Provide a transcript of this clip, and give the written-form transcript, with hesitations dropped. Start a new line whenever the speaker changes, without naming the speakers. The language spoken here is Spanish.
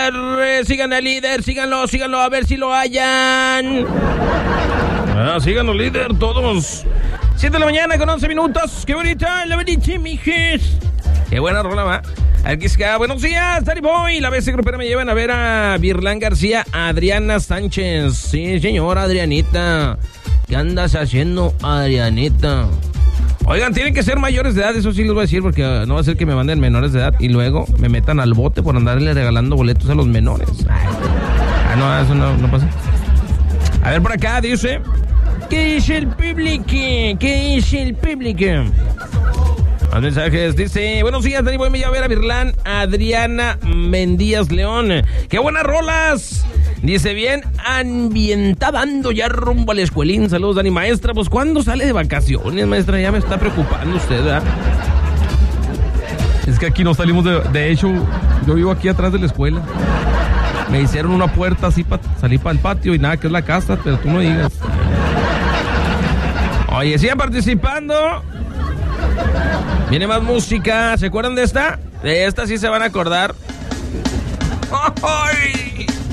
Sigan al líder, síganlo, a ver si lo hallan. Síganlo, líder, todos. 7 de la mañana con 11 minutos. Qué bonita, la bonita, mijes. Qué buena rola, va. Aquí está. Buenos días, Danny Boy. La BC Grupera me llevan a ver a Virlán García, Adriana Sánchez. Sí, señora Adrianita. ¿Qué andas haciendo, Adrianita? Oigan, tienen que ser mayores de edad, eso sí les voy a decir, porque no va a ser que me manden menores de edad y luego me metan al bote por andarle regalando boletos a los menores. No, eso no pasa. A ver, por acá dice... ¿Qué dice el público? Los mensajes, dice... Buenos días, Dani, voy a ver a Virlán, Adriana Mendías León. ¡Qué buenas rolas! Dice, bien ambientada, ando ya rumbo a la escuelín. Saludos, Dani. Maestra, pues, ¿cuándo sale de vacaciones, maestra? Ya me está preocupando usted, ¿verdad? Es que aquí no salimos de hecho, yo vivo aquí atrás de la escuela. Me hicieron una puerta así para salir para el patio y nada, que es la casa, pero tú no digas. Oye, sigan participando. Viene más música. ¿Se acuerdan de esta? De esta sí se van a acordar. ¡Ay!